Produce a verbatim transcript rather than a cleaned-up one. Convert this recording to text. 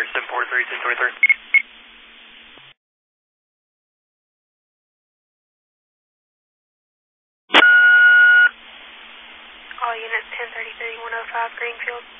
seven four three, ten twenty-three. All units ten thirty-three, one oh five Greenfield.